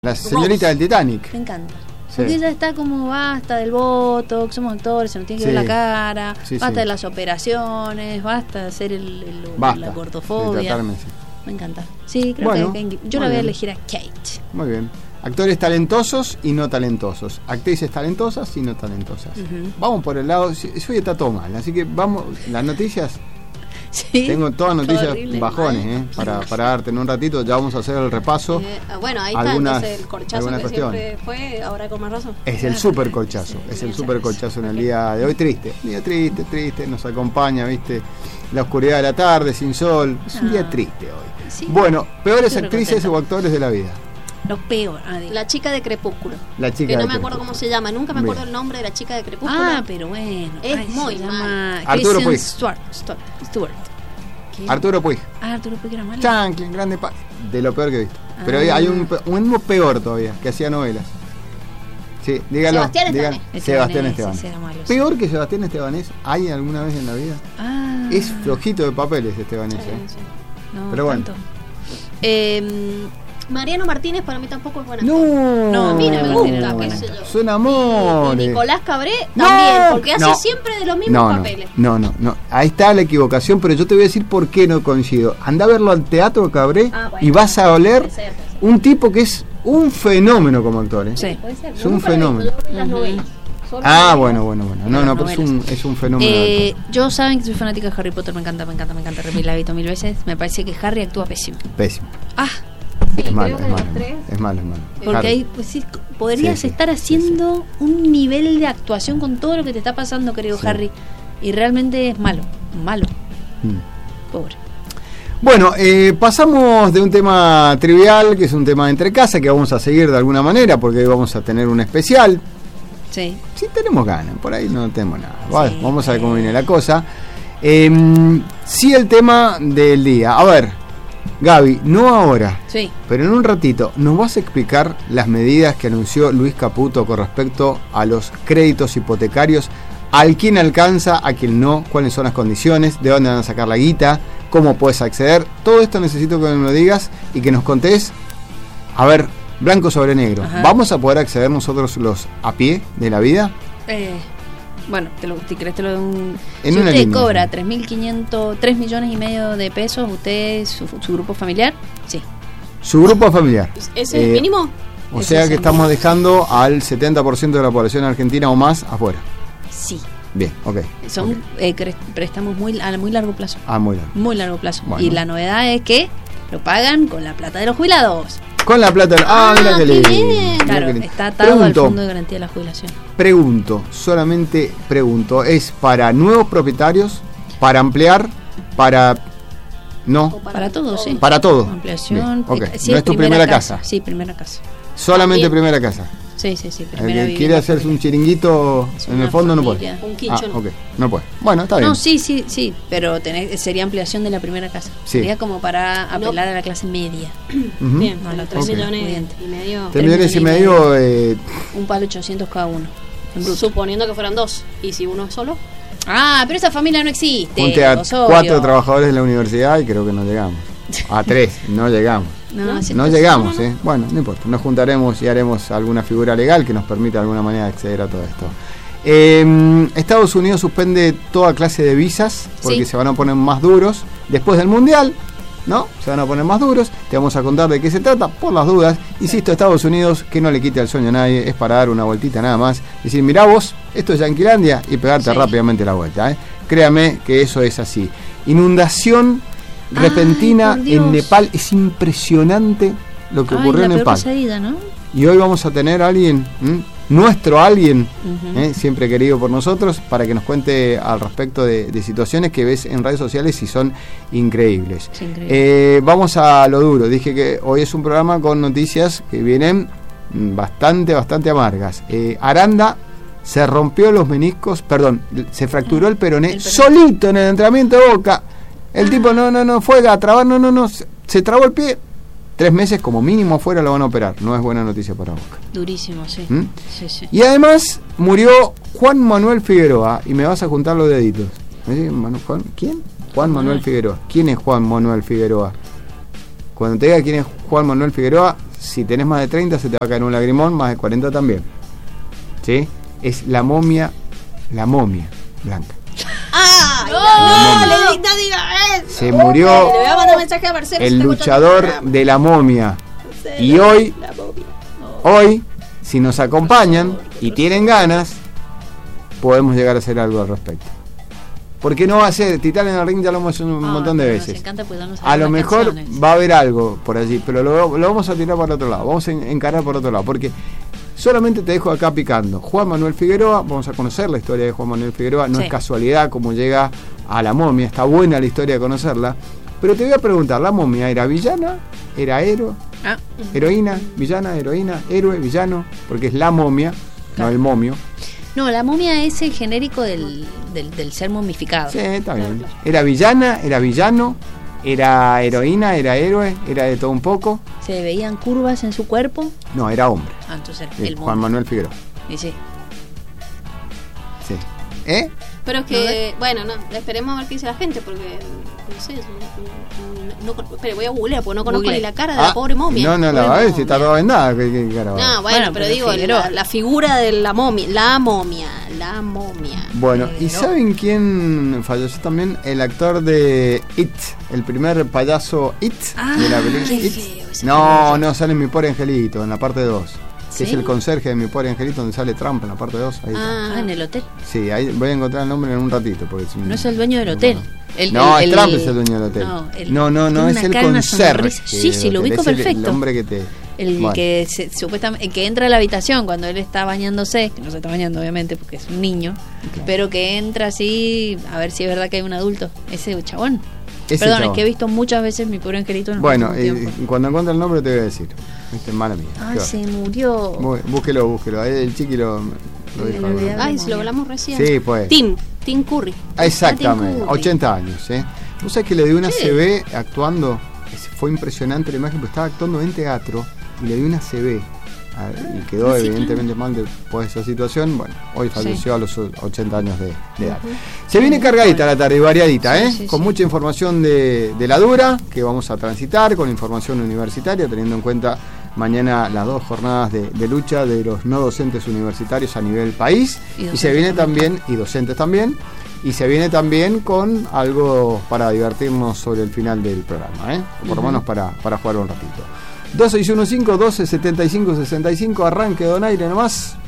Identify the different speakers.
Speaker 1: La señorita del Titanic.
Speaker 2: Me encanta.
Speaker 1: Sí.
Speaker 2: Porque ella está como basta del botox, somos actores, se nos tiene que ver la cara, basta de las operaciones, basta de hacer la gordofobia. Me encanta. Sí, creo que yo la voy a elegir a Kate.
Speaker 1: Muy bien. Actores talentosos y no talentosos. Actrices talentosas y no talentosas. Vamos por el lado. Hoy está todo mal, así que vamos. Las noticias.
Speaker 2: Sí,
Speaker 1: tengo todas noticias bajones para darte en un ratito. Ya vamos a hacer el repaso.
Speaker 3: Bueno, ahí está entonces el corchazo que siempre fue, ahora con más razón.
Speaker 1: Es el super colchazo, es el super colchazo en el día de hoy. Triste, un día triste, nos acompaña, viste, la oscuridad de la tarde, sin sol. Es un día triste hoy. Sí, bueno, peores actrices o actores de la vida.
Speaker 2: Los peores.
Speaker 3: La chica de Crepúsculo.
Speaker 1: La chica
Speaker 3: que no
Speaker 1: de
Speaker 3: me acuerdo cómo se llama, nunca me acuerdo el nombre de la chica de Crepúsculo.
Speaker 2: Ah, pero bueno.
Speaker 3: Es muy mal.
Speaker 1: Arturo Puig.
Speaker 2: Stewart.
Speaker 1: Arturo Puig.
Speaker 2: Arturo Puig era malo.
Speaker 1: Chanklin, grande de lo peor que he visto. Pero hay un peor todavía, que hacía novelas. Sí, dígalo. Sebastián Estebanés. Sí, peor que Sebastián Estebanés, ¿hay alguna vez en la vida? Es flojito de papeles Estebanés.
Speaker 2: Sí. No,
Speaker 1: pero bueno.
Speaker 3: Mariano Martínez para mí tampoco es buena.
Speaker 1: No,
Speaker 3: a mí no me gusta.
Speaker 1: Suena amor.
Speaker 3: Y Nicolás Cabré también, porque hace siempre de los mismos papeles. No.
Speaker 1: Ahí está la equivocación, pero yo te voy a decir por qué no coincido. Anda a verlo al teatro Cabré y vas a oler un tipo que es un fenómeno como actor.
Speaker 2: Sí.
Speaker 1: Es un fenómeno. Bueno. No, pero es un fenómeno.
Speaker 2: Yo saben que soy fanática de Harry Potter, me encanta. La he visto 1000 veces. Me parece que Harry actúa pésimo.
Speaker 1: Sí, es malo.
Speaker 2: Porque ahí podrías estar haciendo un nivel de actuación con todo lo que te está pasando, querido Harry. Y realmente es malo. Pobre.
Speaker 1: Bueno, pasamos de un tema trivial, que es un tema de entre casa, que vamos a seguir de alguna manera, porque hoy vamos a tener un especial.
Speaker 2: Sí
Speaker 1: tenemos ganas, por ahí no tenemos nada. Vamos a ver cómo viene la cosa. Sí, el tema del día. A ver, Gaby, no ahora, pero en un ratito, ¿nos vas a explicar las medidas que anunció Luis Caputo con respecto a los créditos hipotecarios? ¿Al quién alcanza, a quién no? ¿Cuáles son las condiciones? ¿De dónde van a sacar la guita? ¿Cómo puedes acceder? Todo esto necesito que me lo digas y que nos contés. A ver, blanco sobre negro. ¿Vamos a poder acceder nosotros los a pie de la vida?
Speaker 2: Bueno, si querés te lo doy
Speaker 1: en
Speaker 2: si
Speaker 1: una
Speaker 2: usted
Speaker 1: línea,
Speaker 2: cobra 3 millones y medio de pesos, usted, su grupo familiar, sí.
Speaker 1: ¿Su grupo familiar?
Speaker 3: ¿Es el mínimo?
Speaker 1: O sea que estamos dejando al 70% de la población argentina o más afuera.
Speaker 2: Sí.
Speaker 1: Bien, ok.
Speaker 2: Son préstamos a muy largo plazo. Muy largo plazo.
Speaker 1: Bueno.
Speaker 2: Y la novedad es que lo pagan con la plata de los jubilados.
Speaker 1: Con la plata. Mira qué lindo.
Speaker 2: Claro, está atado al fondo de garantía de la jubilación.
Speaker 1: Solamente pregunto, ¿es para nuevos propietarios, para ampliar, para
Speaker 2: para todo, sí.
Speaker 1: Para todo.
Speaker 2: Ampliación.
Speaker 1: No es tu primera casa.
Speaker 2: Sí, primera casa.
Speaker 1: Solamente primera casa.
Speaker 2: Sí,
Speaker 1: primera. El que quiere hacerse un chiringuito en el fondo
Speaker 3: familia,
Speaker 1: no puede.
Speaker 3: Un kitchen.
Speaker 1: No puede. Bueno, está bien.
Speaker 2: No, sí, pero sería ampliación de la primera casa. Sería como para apelar a la clase media.
Speaker 3: Bien, los 3 millones y medio.
Speaker 1: 3 millones y medio.
Speaker 2: Un palo 800 cada uno.
Speaker 3: Suponiendo que fueran 2. ¿Y si uno es solo?
Speaker 2: Pero esa familia no existe.
Speaker 1: Junte a 4 trabajadores de la universidad y creo que no llegamos. A 3, no llegamos. No llegamos, Bueno, no importa. Nos juntaremos y haremos alguna figura legal que nos permita de alguna manera acceder a todo esto. Estados Unidos suspende toda clase de visas porque se van a poner más duros después del Mundial, ¿no? Se van a poner más duros. Te vamos a contar de qué se trata por las dudas. Insisto, Estados Unidos, que no le quite el sueño a nadie, es para dar una vueltita nada más. Decir, mirá vos, esto es Yanquilandia y pegarte rápidamente la vuelta. Créame que eso es así. Inundación repentina en Nepal. Es impresionante lo que ocurrió en Nepal.
Speaker 2: Pesadilla, ¿no?
Speaker 1: Y hoy vamos a tener a alguien, nuestro alguien, siempre querido por nosotros, para que nos cuente al respecto de situaciones que ves en redes sociales y son increíbles.
Speaker 2: Sí, increíble.
Speaker 1: Vamos a lo duro. Dije que hoy es un programa con noticias que vienen bastante amargas. Aranda se rompió los meniscos, se fracturó el peroné solito en el entrenamiento de Boca. El tipo no fue a trabar, se trabó el pie. 3 meses como mínimo afuera lo van a operar. No es buena noticia para Boca.
Speaker 2: Durísimo, sí. Sí.
Speaker 1: Y además murió Juan Manuel Figueroa. Y me vas a juntar los deditos. ¿Quién? Juan Manuel Figueroa. ¿Quién es Juan Manuel Figueroa? Cuando te diga quién es Juan Manuel Figueroa, si tenés más de 30 se te va a caer un lagrimón, más de 40 también. ¿Sí? Es la momia blanca.
Speaker 3: No diga eso.
Speaker 1: Se murió
Speaker 3: le voy a mandar mensaje a Marcelo,
Speaker 1: el luchador de la momia. Y hoy, si nos acompañan y tienen ganas, podemos llegar a hacer algo al respecto. Porque no va a ser Titán en el Ring, ya lo hemos hecho un montón de veces. A lo mejor canciones. Va a haber algo por allí, pero lo vamos a tirar por otro lado, vamos a encarar por otro lado, porque solamente te dejo acá picando. Juan Manuel Figueroa, vamos a conocer la historia de Juan Manuel Figueroa, no es casualidad cómo llega a la momia, está buena la historia de conocerla, pero te voy a preguntar, ¿la momia era villana? ¿Era héroe? ¿Heroína? ¿Villana? ¿Heroína? ¿Héroe? ¿Villano? Porque es la momia, no el momio.
Speaker 2: No, la momia es el genérico del ser momificado.
Speaker 1: Sí, está bien. ¿Era villana? ¿Era villano? ¿Era heroína? ¿Era héroe? ¿Era de todo un poco?
Speaker 2: ¿Se veían curvas en su cuerpo?
Speaker 1: No, era hombre.
Speaker 2: Entonces
Speaker 1: el Juan Manuel Figueroa.
Speaker 2: Y sí.
Speaker 1: Sí.
Speaker 3: Pero es que, bueno, no, esperemos a ver qué dice la gente, porque no sé, pero voy a googlear, porque no conozco ni la cara de la pobre momia.
Speaker 1: No la va a ver, si está toda vendada.
Speaker 3: No, bueno, pero digo, la figura de la momia.
Speaker 1: Bueno, ¿y saben quién falleció también? El actor de It, el primer payaso It de la película It. No, sale Mi Pobre Angelito, en la parte 2. ¿Sí? Es el conserje de Mi Pobre Angelito, donde sale Trump en la parte 2.
Speaker 2: En el hotel.
Speaker 1: Sí, ahí voy a encontrar el nombre en un ratito. Porque
Speaker 2: no es el dueño del hotel.
Speaker 1: Trump es el dueño del hotel. No, es el conserje.
Speaker 2: Sí, lo ubico perfecto.
Speaker 1: El hombre que te...
Speaker 2: que supuestamente que entra a la habitación cuando él está bañándose, que no se está bañando obviamente porque es un niño, pero que entra así a ver si es verdad que hay un adulto. Ese chabón. Es que he visto muchas veces Mi Pobre Angelito.
Speaker 1: Bueno, cuando encuentre el nombre te voy a decir. Mala mía.
Speaker 2: Se murió.
Speaker 1: Búsquelo. El chiqui lo dijo.
Speaker 3: Si lo hablamos recién.
Speaker 1: Sí, pues.
Speaker 3: Tim Curry.
Speaker 1: Exactamente, Tim Curry. 80 años. ¿Vos sabés que le dio una CB actuando? Fue impresionante la imagen, porque estaba actuando en teatro y le dio una CB. Y quedó evidentemente mal después de esa situación. Bueno, hoy falleció a los 80 años de edad. Se viene cargadita la tarde, variadita, con mucha información de la dura que vamos a transitar, con información universitaria, teniendo en cuenta mañana las 2 jornadas de lucha de los no docentes universitarios a nivel país. Y se viene también, y docentes también, y se viene también con algo para divertirnos sobre el final del programa, por lo menos para jugar un ratito. 2615-1275-65, arranque Donaire nomás.